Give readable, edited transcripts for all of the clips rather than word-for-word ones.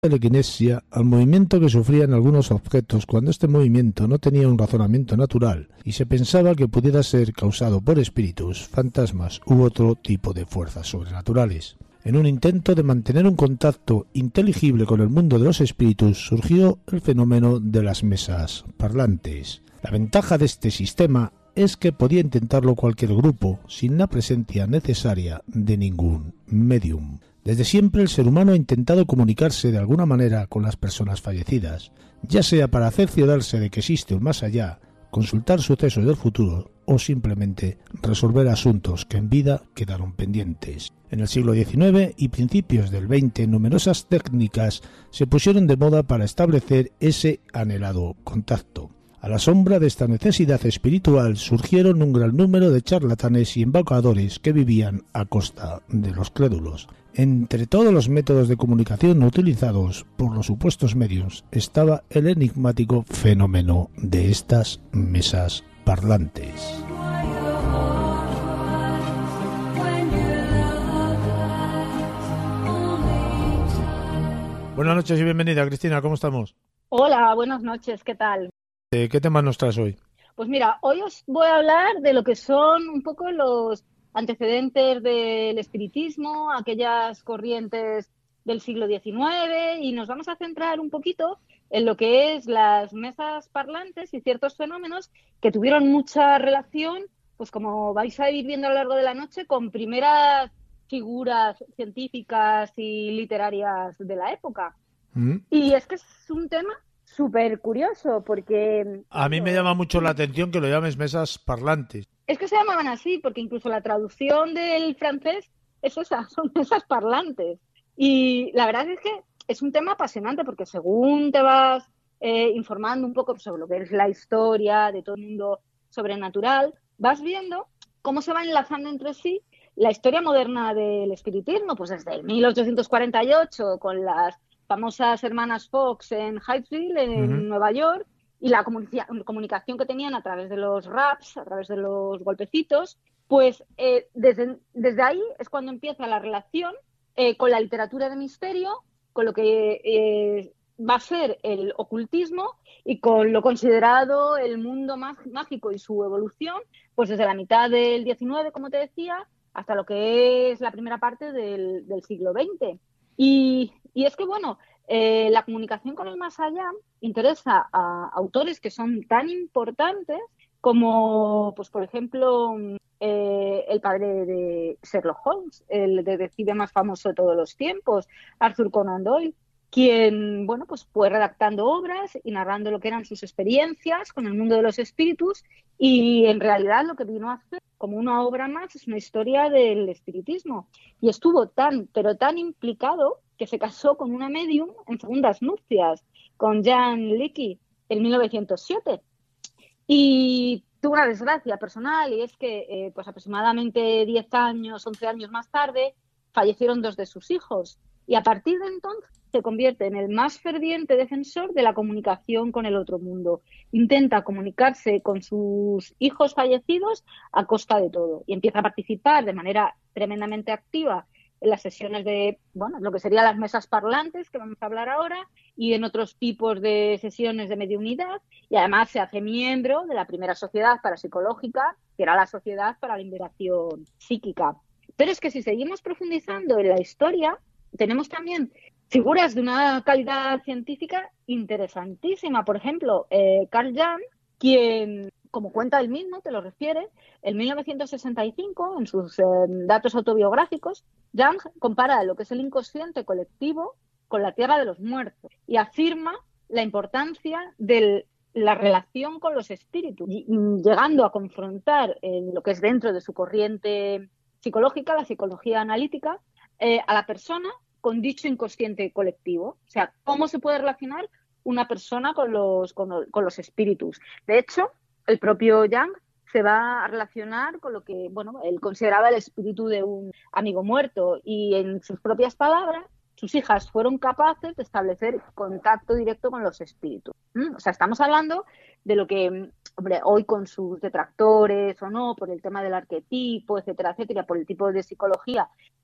telequinesia al movimiento que sufrían algunos objetos cuando este movimiento no tenía un razonamiento natural y se pensaba que pudiera ser causado por espíritus, fantasmas u otro tipo de fuerzas sobrenaturales. En un intento de mantener un contacto inteligible con el mundo de los espíritus surgió el fenómeno de las mesas parlantes. La ventaja de este sistema es que podía intentarlo cualquier grupo sin la presencia necesaria de ningún medium. Desde siempre el ser humano ha intentado comunicarse de alguna manera con las personas fallecidas, ya sea para cerciorarse de que existe un más allá, consultar sucesos del futuro o simplemente resolver asuntos que en vida quedaron pendientes. En el siglo XIX y principios del XX, numerosas técnicas se pusieron de moda para establecer ese anhelado contacto. A la sombra de esta necesidad espiritual surgieron un gran número de charlatanes y embaucadores que vivían a costa de los crédulos. Entre todos los métodos de comunicación utilizados por los supuestos medios estaba el enigmático fenómeno de estas mesas parlantes. Buenas noches y bienvenida, Cristina, ¿cómo estamos? Hola, buenas noches, ¿qué tal? ¿Qué temas nos traes hoy? Pues mira, hoy os voy a hablar de lo que son un poco los antecedentes del espiritismo, aquellas corrientes del siglo XIX, y nos vamos a centrar un poquito en lo que es las mesas parlantes y ciertos fenómenos que tuvieron mucha relación, pues como vais a ir viendo a lo largo de la noche, con primeras figuras científicas y literarias de la época. Y es que es un tema súper curioso porque... A mí me llama mucho la atención que lo llames mesas parlantes. Es que se llamaban así porque incluso la traducción del francés es esa, son mesas parlantes. Y la verdad es que es un tema apasionante porque según te vas informando un poco sobre lo que es la historia de todo el mundo sobrenatural, vas viendo cómo se va enlazando entre sí la historia moderna del espiritismo, pues desde el 1848 con las famosas hermanas Fox en Hyattsville, en Nueva York, y la comunicación que tenían a través de los raps, a través de los golpecitos, pues desde ahí es cuando empieza la relación con la literatura de misterio, con lo que va a ser el ocultismo y con lo considerado el mundo mágico y su evolución, pues desde la mitad del XIX, como te decía, hasta lo que es la primera parte del siglo XX. Y es que, bueno, la comunicación con el más allá interesa a autores que son tan importantes como, pues por ejemplo, el padre de Sherlock Holmes, el detective más famoso de todos los tiempos, Arthur Conan Doyle, quien, bueno, pues fue redactando obras y narrando lo que eran sus experiencias con el mundo de los espíritus, y en realidad lo que vino a hacer como una obra más es una historia del espiritismo, y estuvo tan, pero tan implicado que se casó con una medium en segundas nupcias, con Jean Leakey, en 1907. Y tuvo una desgracia personal, y es que pues aproximadamente 10 años, 11 años más tarde, fallecieron dos de sus hijos. Y a partir de entonces se convierte en el más ferviente defensor de la comunicación con el otro mundo. Intenta comunicarse con sus hijos fallecidos a costa de todo. Y empieza a participar de manera tremendamente activa en las sesiones de, bueno, lo que serían las mesas parlantes, que vamos a hablar ahora, y en otros tipos de sesiones de mediunidad. Y además se hace miembro de la primera sociedad parapsicológica, que era la Sociedad para la Liberación Psíquica. Pero es que si seguimos profundizando en la historia, tenemos también figuras de una calidad científica interesantísima. Por ejemplo, Carl Jung, quien, como cuenta él mismo, te lo refiere, en 1965, en sus datos autobiográficos, Jung compara lo que es el inconsciente colectivo con la tierra de los muertos y afirma la importancia de la relación con los espíritus, llegando a confrontar lo que es dentro de su corriente psicológica, la psicología analítica, a la persona con dicho inconsciente colectivo. O sea, ¿cómo se puede relacionar una persona con los espíritus? De hecho, el propio Jung se va a relacionar con lo que, bueno, él consideraba el espíritu de un amigo muerto, y en sus propias palabras, sus hijas fueron capaces de establecer contacto directo con los espíritus. O sea, estamos hablando de lo que, hombre, hoy con sus detractores o no, por el tema del arquetipo, etcétera, etcétera, por el tipo de psicología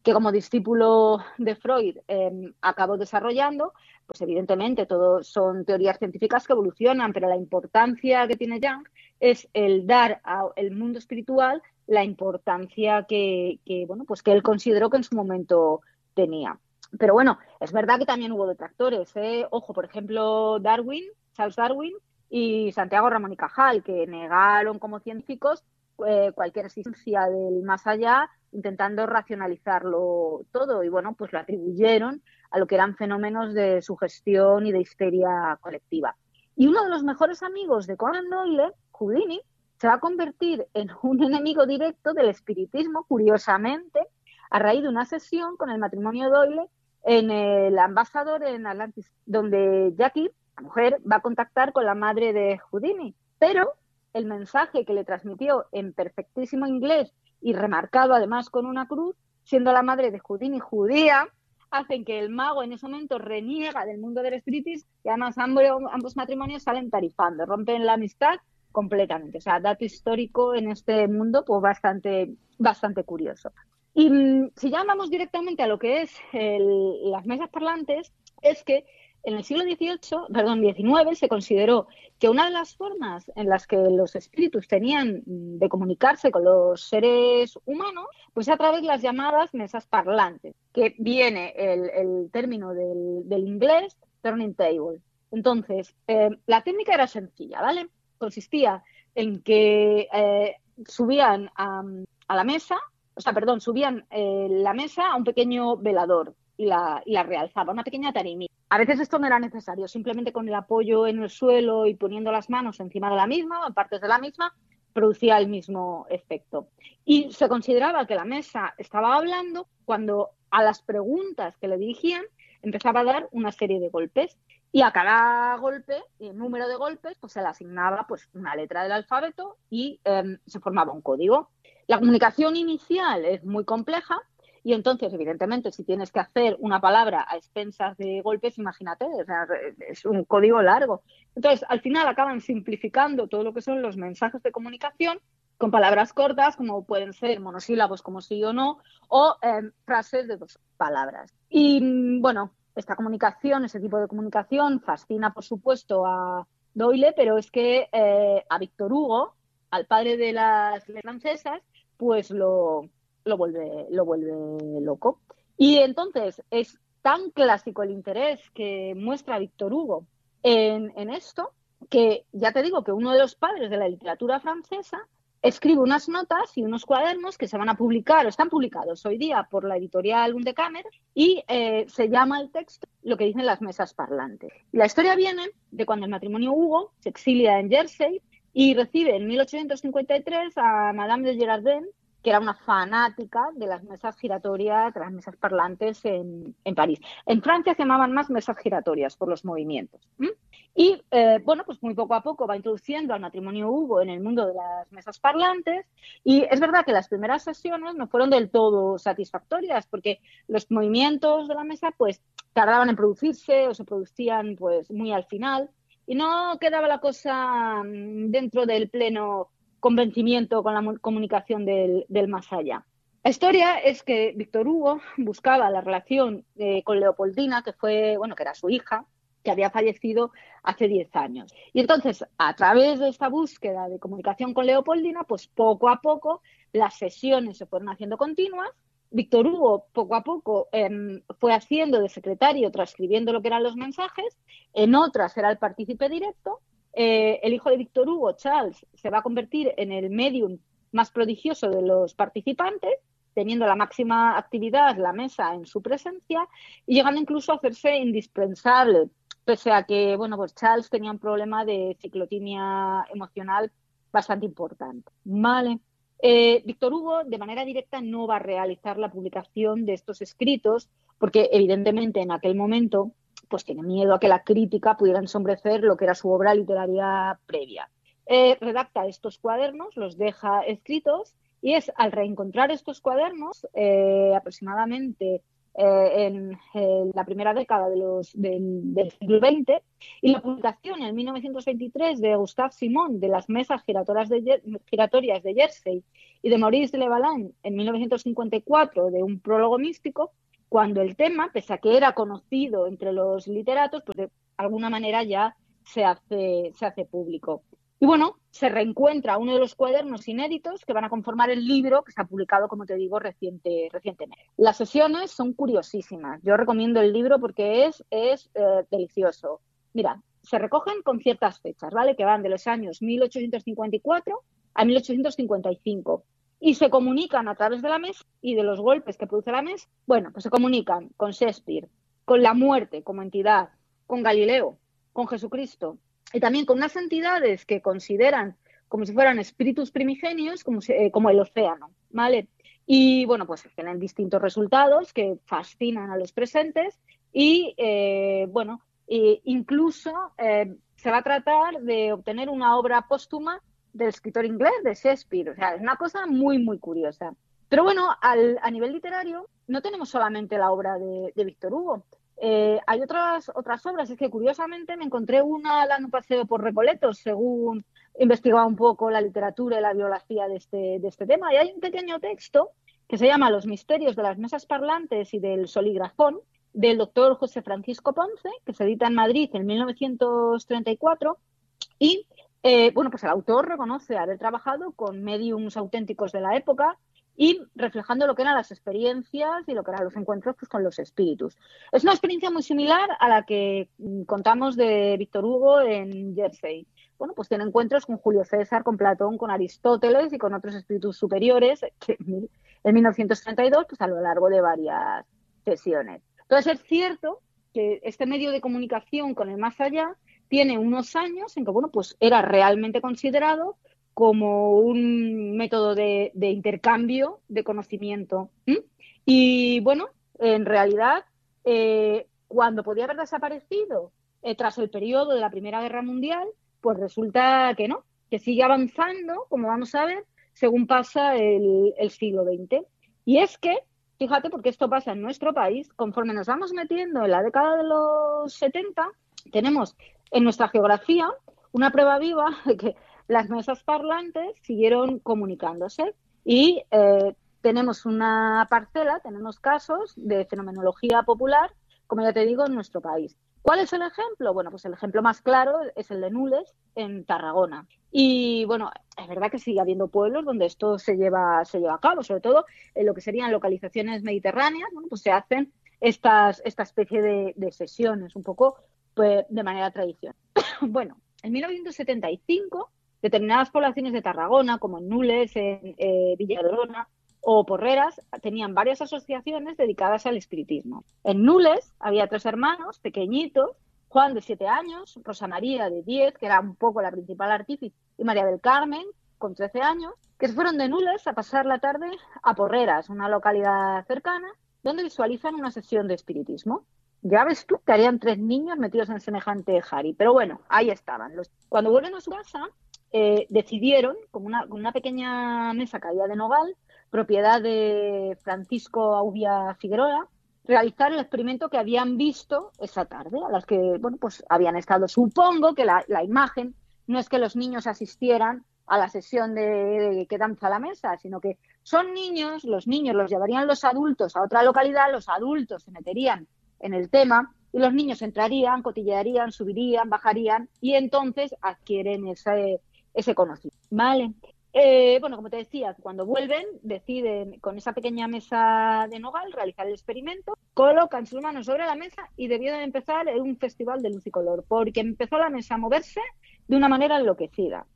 que como discípulo de Freud acabó desarrollando, pues evidentemente todos son teorías científicas que evolucionan, pero la importancia que tiene Jung es el dar al mundo espiritual la importancia bueno, pues que él consideró que en su momento tenía. Pero bueno, es verdad que también hubo detractores, ¿eh? Ojo, por ejemplo, Charles Darwin y Santiago Ramón y Cajal, que negaron como científicos cualquier existencia del más allá, intentando racionalizarlo todo, y bueno, pues lo atribuyeron a lo que eran fenómenos de sugestión y de histeria colectiva. Y uno de los mejores amigos de Conan Doyle, Houdini, se va a convertir en un enemigo directo del espiritismo, curiosamente, a raíz de una sesión con el matrimonio Doyle en el Ambassador en Atlantis, donde Jackie, la mujer, va a contactar con la madre de Houdini, pero el mensaje que le transmitió en perfectísimo inglés y remarcado además con una cruz, siendo la madre de Houdini judía, hacen que el mago en ese momento reniega del mundo del espiritismo y además ambos matrimonios salen tarifando, rompen la amistad completamente. O sea, dato histórico en este mundo pues bastante curioso. Y si ya vamos directamente a lo que es las mesas parlantes, es que en el siglo XIX se consideró que una de las formas en las que los espíritus tenían de comunicarse con los seres humanos, pues a través de las llamadas mesas parlantes, que viene el término del inglés turning table. Entonces, la técnica era sencilla, ¿vale? Consistía en que subían a la mesa, subían la mesa a un pequeño velador y la realzaba, una pequeña tarimita. A veces esto no era necesario, simplemente con el apoyo en el suelo y poniendo las manos encima de la misma o en partes de la misma, producía el mismo efecto. Y se consideraba que la mesa estaba hablando cuando a las preguntas que le dirigían empezaba a dar una serie de golpes. Y a cada golpe, el número de golpes, pues se le asignaba pues, una letra del alfabeto y se formaba un código. La comunicación inicial es muy compleja y entonces, evidentemente, si tienes que hacer una palabra a expensas de golpes, imagínate, o sea, es un código largo. Entonces, al final acaban simplificando todo lo que son los mensajes de comunicación con palabras cortas, como pueden ser monosílabos como sí o no, o frases de 2 palabras. Y bueno, esta comunicación, ese tipo de comunicación, fascina, por supuesto, a Doyle, pero es que a Victor Hugo, al padre de las francesas, pues lo vuelve loco. Y entonces es tan clásico el interés que muestra Victor Hugo en esto, que ya te digo que uno de los padres de la literatura francesa escribe unas notas y unos cuadernos que se van a publicar, o están publicados hoy día por la editorial Undekammer, y se llama el texto lo que dicen las mesas parlantes. La historia viene de cuando el matrimonio Hugo se exilia en Jersey y recibe en 1853 a Madame de Girardin, que era una fanática de las mesas giratorias, de las mesas parlantes en París. En Francia se llamaban más mesas giratorias por los movimientos. Y bueno, pues muy poco a poco va introduciendo al matrimonio Hugo en el mundo de las mesas parlantes, y es verdad que las primeras sesiones no fueron del todo satisfactorias porque los movimientos de la mesa pues tardaban en producirse o se producían pues muy al final y no quedaba la cosa dentro del pleno convencimiento con la comunicación del más allá. La historia es que Victor Hugo buscaba la relación con Leopoldina, que era su hija, que había fallecido hace 10 años. Y entonces, a través de esta búsqueda de comunicación con Leopoldina, pues poco a poco las sesiones se fueron haciendo continuas. Víctor Hugo poco a poco fue haciendo de secretario, transcribiendo lo que eran los mensajes, en otras era el partícipe directo. El hijo de Víctor Hugo, Charles, se va a convertir en el medium más prodigioso de los participantes, teniendo la máxima actividad la mesa en su presencia y llegando incluso a hacerse indispensable, pese a que pues Charles tenía un problema de ciclotimia emocional bastante importante. Vale. Víctor Hugo de manera directa no va a realizar la publicación de estos escritos porque evidentemente en aquel momento pues tiene miedo a que la crítica pudiera ensombrecer lo que era su obra literaria previa. Redacta estos cuadernos, los deja escritos y es al reencontrar estos cuadernos aproximadamente en la primera década del siglo XX, y la publicación en 1923 de Gustave Simon de las mesas giratorias de Jersey y de Maurice Levalin en 1954 de un prólogo místico, cuando el tema, pese a que era conocido entre los literatos, pues de alguna manera ya se hace público. Y bueno, se reencuentra uno de los cuadernos inéditos que van a conformar el libro que se ha publicado, como te digo, recientemente. Las sesiones son curiosísimas. Yo recomiendo el libro porque es delicioso. Mira, se recogen con ciertas fechas, ¿vale? Que van de los años 1854 a 1855. Y se comunican a través de la mesa y de los golpes que produce la mesa. Bueno, pues se comunican con Shakespeare, con la muerte como entidad, con Galileo, con Jesucristo, y también con unas entidades que consideran como si fueran espíritus primigenios, como el océano, ¿vale? Y bueno, pues tienen distintos resultados que fascinan a los presentes y bueno, incluso se va a tratar de obtener una obra póstuma del escritor inglés, de Shakespeare. O sea, es una cosa muy, muy curiosa. Pero bueno, a nivel literario no tenemos solamente la obra de Víctor Hugo. Hay otras obras. Es que curiosamente me encontré una dando un paseo por Recoletos, según investigaba un poco la literatura y la biografía de este tema. Y hay un pequeño texto que se llama Los misterios de las mesas parlantes y del solígrafón, del doctor José Francisco Ponce, que se edita en Madrid en 1934. Y bueno, pues el autor reconoce haber trabajado con médiums auténticos de la época y reflejando lo que eran las experiencias y lo que eran los encuentros pues, con los espíritus. Es una experiencia muy similar a la que contamos de Víctor Hugo en Jersey. Bueno, pues tiene encuentros con Julio César, con Platón, con Aristóteles y con otros espíritus superiores que en 1932, pues a lo largo de varias sesiones. Entonces es cierto que este medio de comunicación con el más allá tiene unos años en que, bueno, pues era realmente considerado como un método de intercambio de conocimiento. Y bueno, en realidad, cuando podía haber desaparecido tras el periodo de la Primera Guerra Mundial, pues resulta que no, que sigue avanzando, como vamos a ver, según pasa el siglo XX. Y es que, fíjate, porque esto pasa en nuestro país, conforme nos vamos metiendo en la década de los 70, tenemos en nuestra geografía una prueba viva de que las mesas parlantes siguieron comunicándose y tenemos una parcela, tenemos casos de fenomenología popular, como ya te digo, en nuestro país. ¿Cuál es el ejemplo? Bueno, pues el ejemplo más claro es el de Nules, en Tarragona. Y bueno, es verdad que sigue habiendo pueblos donde esto se lleva a cabo, sobre todo en lo que serían localizaciones mediterráneas. Bueno, pues se hacen esta especie de sesiones, un poco pues, de manera tradicional. Bueno, en 1975, determinadas poblaciones de Tarragona, como en Nules, en Villadrona o Porreras, tenían varias asociaciones dedicadas al espiritismo. En Nules había 3 hermanos pequeñitos, Juan de 7 años, Rosa María de 10, que era un poco la principal artífice, y María del Carmen, con 13 años, que se fueron de Nules a pasar la tarde a Porreras, una localidad cercana, donde visualizan una sesión de espiritismo. Ya ves tú que harían 3 niños metidos en semejante jari. Pero bueno, ahí estaban. Cuando vuelven a su casa, decidieron, con una pequeña mesa que había de nogal, propiedad de Francisco Aubia Figueroa, realizar el experimento que habían visto esa tarde, a las que, bueno, pues habían estado. Supongo que la imagen no es que los niños asistieran a la sesión de que danza la mesa, sino que son niños, los niños los llevarían los adultos a otra localidad, los adultos se meterían en el tema y los niños entrarían, cotillearían, subirían, bajarían y entonces adquieren ese conocimiento, ¿vale? Bueno, como te decía, cuando vuelven deciden con esa pequeña mesa de nogal realizar el experimento, colocan sus manos sobre la mesa y debieron empezar un festival de luz y color, porque empezó la mesa a moverse de una manera enloquecida.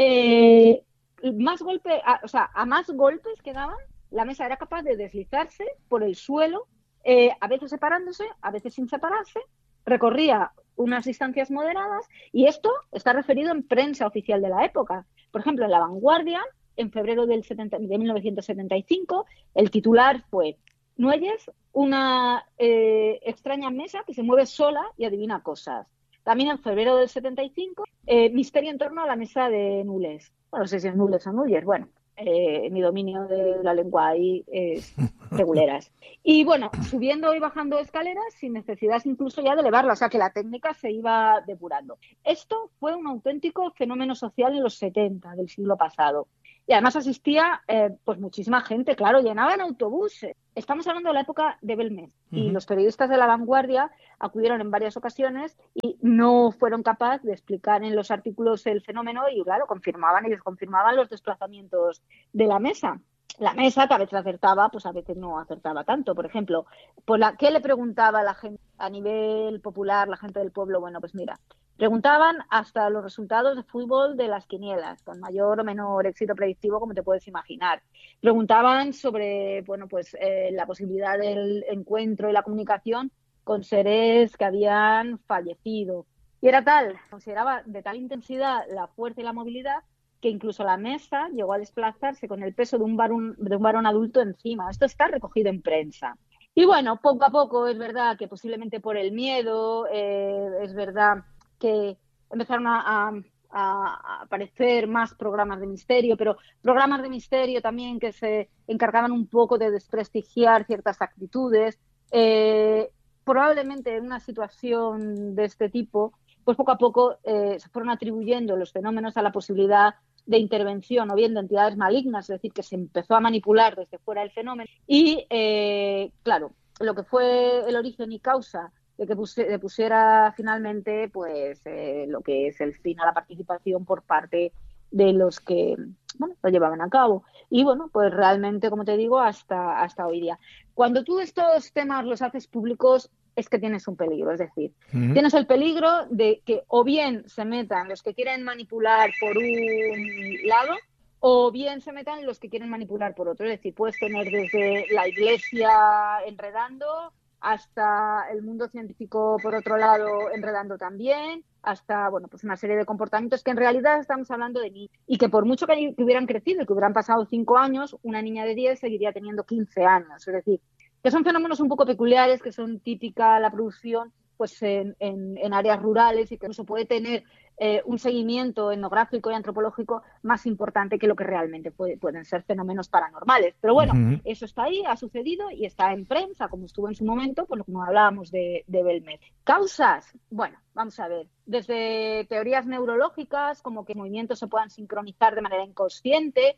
A más golpes que daban, la mesa era capaz de deslizarse por el suelo, a veces separándose, a veces sin separarse, recorría unas distancias moderadas y esto está referido en prensa oficial de la época. Por ejemplo, en La Vanguardia, en febrero de 1975, el titular fue Nuelles, una extraña mesa que se mueve sola y adivina cosas. También en febrero del 75, misterio en torno a la mesa de Nules. Bueno, no sé si es Nules o Núñez, bueno, mi dominio de la lengua ahí es reguleras. Y bueno, subiendo y bajando escaleras sin necesidad incluso ya de elevarla, o sea que la técnica se iba depurando. Esto fue un auténtico fenómeno social en los 70 del siglo pasado. Y además asistía pues muchísima gente, claro, llenaban autobuses. Estamos hablando de la época de Belmez y los periodistas de La Vanguardia acudieron en varias ocasiones y no fueron capaces de explicar en los artículos el fenómeno y, claro, ellos confirmaban los desplazamientos de la mesa. La mesa, que a veces acertaba, pues a veces no acertaba tanto. Por ejemplo, ¿qué le preguntaba a la gente a nivel popular, la gente del pueblo? Bueno, pues mira, preguntaban hasta los resultados de fútbol de las quinielas, con mayor o menor éxito predictivo, como te puedes imaginar. Preguntaban sobre, bueno, pues la posibilidad del encuentro y la comunicación con seres que habían fallecido. Y consideraba de tal intensidad la fuerza y la movilidad que incluso la mesa llegó a desplazarse con el peso de un varón adulto encima. Esto está recogido en prensa. Y bueno, poco a poco es verdad que posiblemente por el miedo, es verdad que empezaron a aparecer más programas de misterio, pero programas de misterio también que se encargaban un poco de desprestigiar ciertas actitudes. Probablemente en una situación de este tipo, pues poco a poco se fueron atribuyendo los fenómenos a la posibilidad de intervención o bien de entidades malignas, es decir, que se empezó a manipular desde fuera el fenómeno y, claro, lo que fue el origen y causa de que pusiera finalmente pues lo que es el fin a la participación por parte de los que lo llevaban a cabo. Y bueno, pues realmente, como te digo, hasta hoy día. Cuando tú estos temas los haces públicos, es que tienes un peligro, es decir, tienes el peligro de que o bien se metan los que quieren manipular por un lado o bien se metan los que quieren manipular por otro. Es decir, puedes tener desde la Iglesia enredando hasta el mundo científico, por otro lado, enredando también, hasta, bueno, pues una serie de comportamientos que en realidad estamos hablando de niños y que por mucho que hubieran crecido y que hubieran pasado 5 años, una niña de 10 seguiría teniendo 15 años. Es decir, que son fenómenos un poco peculiares, que son típica la producción pues en áreas rurales y que no se puede tener un seguimiento etnográfico y antropológico más importante que lo que realmente pueden ser fenómenos paranormales. Pero bueno, eso está ahí, ha sucedido y está en prensa, como estuvo en su momento, por lo que hablábamos de Belmez. ¿Causas? Bueno, vamos a ver. Desde teorías neurológicas, como que movimientos se puedan sincronizar de manera inconsciente,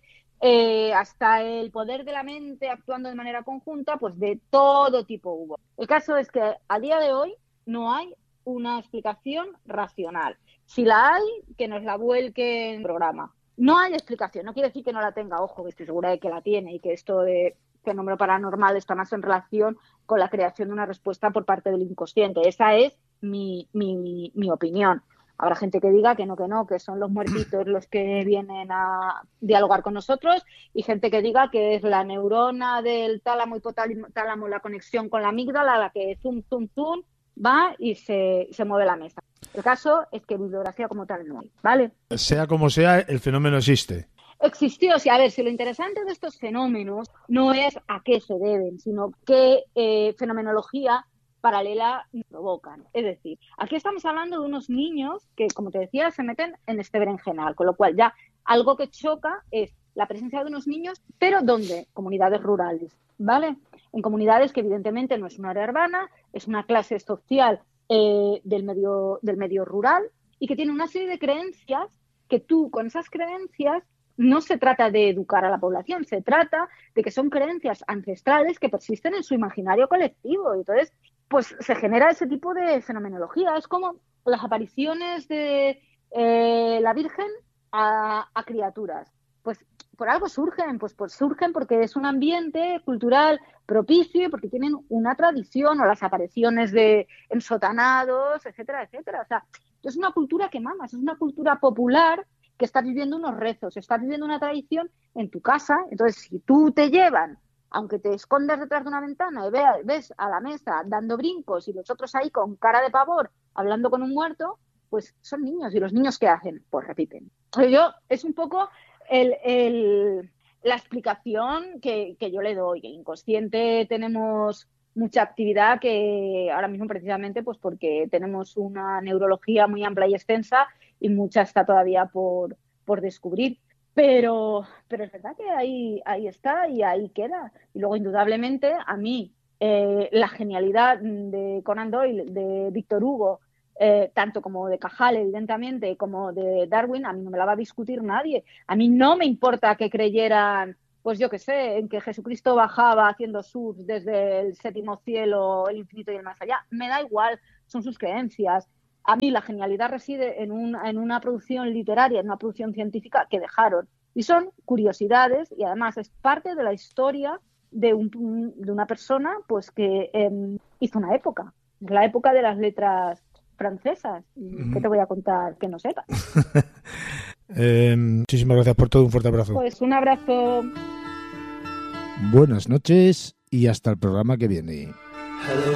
hasta el poder de la mente actuando de manera conjunta, pues de todo tipo hubo. El caso es que a día de hoy no hay una explicación racional. Si la hay, que nos la vuelque en el programa. No hay explicación, no quiere decir que no la tenga, ojo, que estoy segura de que la tiene y que esto de fenómeno paranormal está más en relación con la creación de una respuesta por parte del inconsciente. Esa es mi opinión. Habrá gente que diga que no, que son los muertitos los que vienen a dialogar con nosotros y gente que diga que es la neurona del tálamo hipotálamo, la conexión con la amígdala, la que zum, zum, zum, va y se mueve la mesa. El caso es que bibliografía como tal no hay, ¿vale? Sea como sea, el fenómeno existe. Existió, o sea, a ver, si lo interesante de estos fenómenos no es a qué se deben, sino qué fenomenología paralela provocan. Es decir, aquí estamos hablando de unos niños que, como te decía, se meten en este berenjenal, con lo cual ya algo que choca es la presencia de unos niños, pero ¿dónde? Comunidades rurales, ¿vale? En comunidades que evidentemente no es una área urbana, es una clase social del medio rural y que tiene una serie de creencias que tú, con esas creencias, no se trata de educar a la población, se trata de que son creencias ancestrales que persisten en su imaginario colectivo. Y entonces, pues se genera ese tipo de fenomenología. Es como las apariciones de la Virgen a criaturas. Pues por algo surgen, pues surgen porque es un ambiente cultural propicio y porque tienen una tradición, o las apariciones de ensotanados, etcétera, etcétera. O sea, es una cultura que mamas, es una cultura popular que estás viviendo unos rezos, estás viviendo una tradición en tu casa. Entonces, si tú te llevan, aunque te escondas detrás de una ventana y ves a la mesa dando brincos y los otros ahí con cara de pavor hablando con un muerto, pues son niños. ¿Y los niños qué hacen? Pues repiten. Es un poco la explicación que yo le doy. El inconsciente tenemos mucha actividad que ahora mismo precisamente pues porque tenemos una neurología muy amplia y extensa y mucha está todavía por descubrir. Pero es verdad que ahí está y ahí queda. Y luego, indudablemente, a mí la genialidad de Conan Doyle, de Víctor Hugo, tanto como de Cajal, evidentemente, como de Darwin, a mí no me la va a discutir nadie. A mí no me importa que creyeran, pues yo qué sé, en que Jesucristo bajaba haciendo surf desde el séptimo cielo, el infinito y el más allá. Me da igual, son sus creencias. A mí la genialidad reside en una producción literaria, en una producción científica que dejaron. Y son curiosidades y además es parte de la historia de una persona pues que hizo una época. Es la época de las letras francesas. ¿Qué te voy a contar que no sepas? Muchísimas gracias por todo. Un fuerte abrazo. Pues un abrazo. Buenas noches y hasta el programa que viene. Hello.